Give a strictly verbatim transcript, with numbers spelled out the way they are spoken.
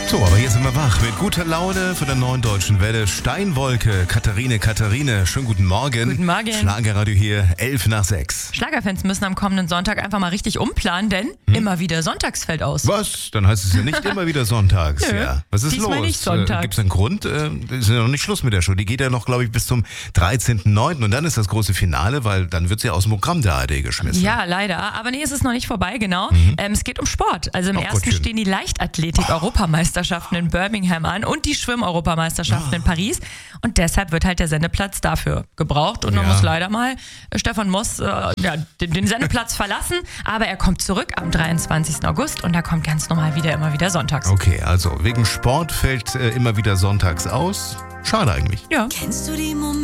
So, aber hier sind wir wach mit guter Laune von der neuen deutschen Welle. Steinwolke, Katharine, Katharine, schönen guten Morgen. Guten Morgen. Schlagerradio hier, elf nach sechs. Schlagerfans müssen am kommenden Sonntag einfach mal richtig umplanen, denn hm? immer wieder sonntags fällt aus. Was? Dann heißt es ja nicht immer wieder sonntags. Nö, ja. Was ist diesmal los? nicht sonntags. Äh, Gibt es einen Grund? Äh, ist ja noch nicht Schluss mit der Show. Die geht ja noch, glaube ich, bis zum dreizehnten neunten und dann ist das große Finale, weil dann wird sie aus dem Programm der A R D geschmissen. Ja, leider. Aber nee, es ist noch nicht vorbei, genau. Mhm. Ähm, es geht um Sport. Also im Oh, ersten Gottchen. stehen die Leichtathletik-Europameisterschaften in Birmingham an und die Schwimm-Europameisterschaften Ah. in Paris. Und deshalb wird halt der Sendeplatz dafür gebraucht. Und man Ja. muss leider mal äh, Stefan Moss äh, ja, den, den Sendeplatz verlassen. Aber er kommt zurück am dreiundzwanzigsten August und da kommt ganz normal wieder immer wieder sonntags. Okay, also wegen Sport fällt äh, immer wieder sonntags aus. Schade eigentlich. Ja. Kennst du die Momente?